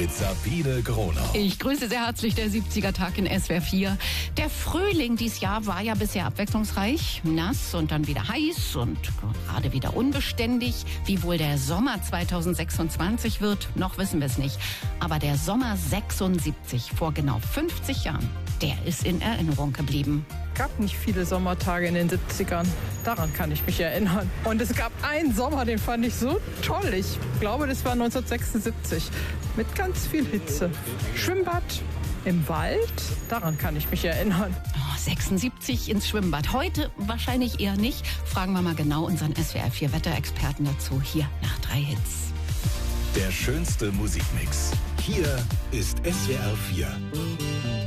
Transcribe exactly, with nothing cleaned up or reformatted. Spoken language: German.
mit Sabine Gronau. Ich grüße sehr herzlich der siebziger Tag in S W R vier. Der Frühling dieses Jahr war ja bisher abwechslungsreich. Nass und dann wieder heiß und gerade wieder unbeständig. Wie wohl der Sommer zweitausendsechsundzwanzig wird, noch wissen wir es nicht. Aber der Sommer sechsundsiebzig, vor genau fünfzig Jahren, der ist in Erinnerung geblieben. Es gab nicht viele Sommertage in den siebzigern. Daran kann ich mich erinnern. Und es gab einen Sommer, den fand ich so toll. Ich glaube, das war neunzehnhundertsechsundsiebzig. Mit ganz viel Hitze. Schwimmbad im Wald, daran kann ich mich erinnern. Oh, sechsundsiebzig ins Schwimmbad. Heute wahrscheinlich eher nicht. Fragen wir mal genau unseren S W R vier Wetterexperten dazu. Hier nach drei Hits. Der schönste Musikmix. Hier ist S W R vier.